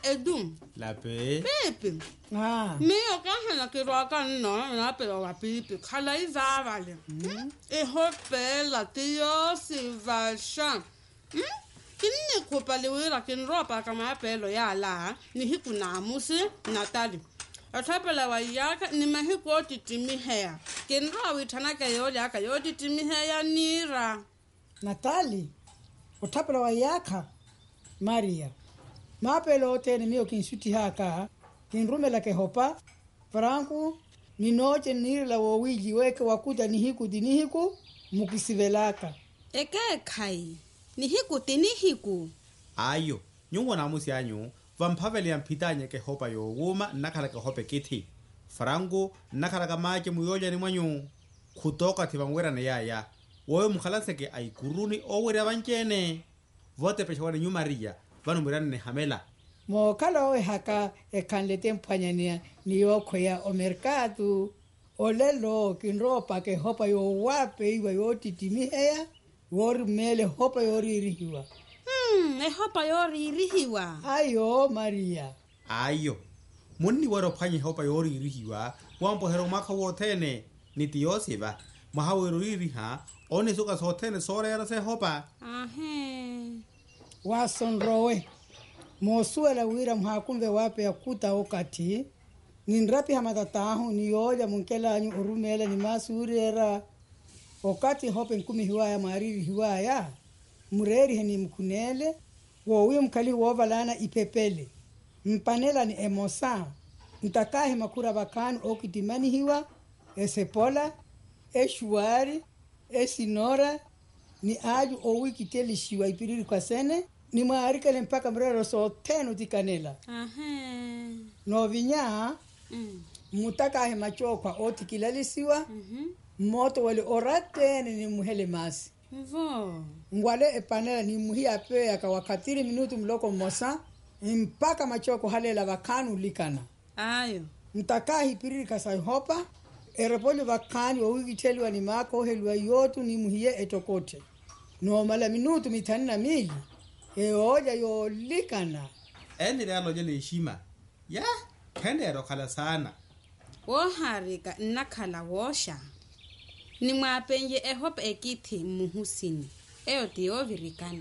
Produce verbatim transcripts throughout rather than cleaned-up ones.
edum. Lape. Pepe. Ah. Me o ka hana ke ro ka no na pe wa pipi. Khala iza vale. E hopela tio silvasha. Hm? Kinne kopa le wira kin ropa ka ma pelo ya la. Ni hiku na musi Natali. Atapela wa yaka ni mahiko titimi hea. Kin ro wi thana ka yo ya ka yo titimi hea nira. Natali. Utapela wa yaka. Maria. Mapelo tene mio kin suti haka. Kin rumela ke hopa. Franco. Ni noche niri la wawiji weke wakuja ni hiku di ni hiku. Mukisivelaka. Eke kai. Ni hiku tini hiku. Ayo. Nyungo na musi anyu. Vampaveli ya mpitanye ke hopa yo wuma nakala ke hope kiti. Franco nakala ka maji muyoja ni mwanyu. Kutoka tivangwera na yaya. Woyo mkhalanse ke aikuruni owere abanchene. Vote pesha wane nyu Maria. Vanu mirane ne hamela. Mo kala oe haka e kanlete mpanyania ni yoko ya o mercado. O lelo kinropa ke hopa yo wape iwa yo titimiheya. Wori mele hopa yo ririhiwa. Hmm, e hopa yo ririhiwa. Ayo Maria. Ayo. Muni waro panye hopa yo ririhiwa. Wampo hero maka wotene. Niti yosiva. Mahawe ririha. One suka sotene sore yara se hopa. Ahe. Wasonrowe. Mosuela wira mhakumbe wape ya kuta okati. Ninrapi hamatatahu ni yoja munkela anyu urumela ni masurera. Okati hope nkumi hiwaya mariri hiwaya. Mureri heni mkunele. Wowe mkali wovalana ipepele. Mpanela ni emosa. Mtakahi makura bakanu okitimani hiwa. Esepola. Eshuari. Esinora. Ni aju owi kiteli shiwa ipiriri kwa sene. Ni maarika le mpaka mrero so tenu tikanela. Ahe. No vinya. Mm. Mutaka he machokwa oti kilalisiwa. Mhm. Moto wale orate ni muhele masi. Vo. Ngwale epanela ni muhia pe yaka wakatiri minutu mloko mosa. Mpaka machoko halela wakanu likana. Ayo. Mtaka hipiriri kasai hopa. Erepoli wakani wa wiki cheli wa ni mako helwa yotu ni muhie etokote. No mala minutu mitani na mili. Eoja yo likana. Eni realo jele ishima. Ya. Kende ero kala sana. Wo harika nakhala wosha. Ni mwapenye e hopa ekiti muhusini. Eo tiyo virikana.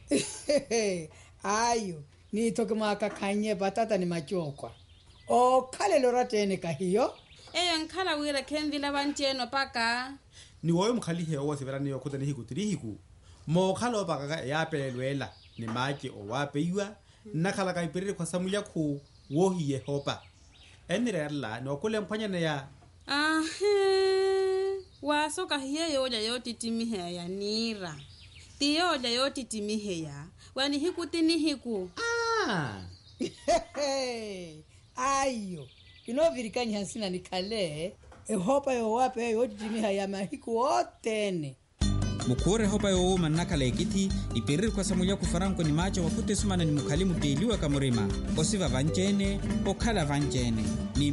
Ayo. Ni toke maka kanye batata ni machokwa. O kale lorate ene kahiyo. Eyo nkhala wira kendila bancheno paka. Ni woyo mkhali he owa severani yo kuta ni hiku tiri hiku. Mo khalo paka ka ya pelelwela ni maji o wape iwa. Nakhala ka ipiriri kwa samuya ku wohi ye hopa. Eni reala ni wakule mpanya na ya. Ahe. Wasoka hiye yoja yoti timiheya ya nira. Tiyoja yoti timiheya. Wani hiku tini hiku. Ah. Ayo. Kino virikani hansina ni kale. E hopa yo wape yoti timiha ya mahiku otene. Mukure hopa yo manakala ekiti ipiriri kwa samuya kufaranko ni macho wakute sumana ni mukalimu deliwa kamurima. Osiva vanchene, okala vanchene. Ni